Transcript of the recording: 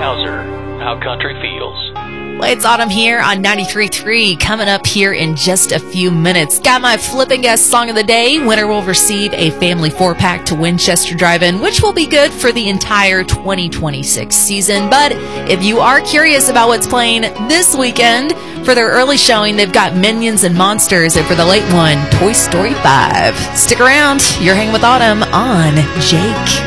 Hauser, How Country Feels. Well, it's Autumn here on 93.3, coming up here in just a few minutes. Got my flipping guest song of the day. Winner will receive a family 4-pack to Winchester Drive-In, which will be good for the entire 2026 season. But if you are curious about what's playing this weekend, for their early showing, they've got Minions and Monsters, and for the late one, Toy Story 5. Stick around. You're hanging with Autumn on Jake.